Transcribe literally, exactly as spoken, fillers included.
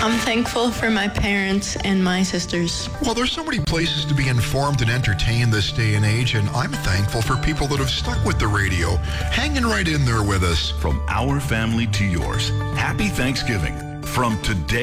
I'm thankful for my parents and my sisters. Well, there's so many places to be informed and entertained this day and age, and I'm thankful for people that have stuck with the radio, hanging right in there with us. From our family to yours, happy Thanksgiving from Today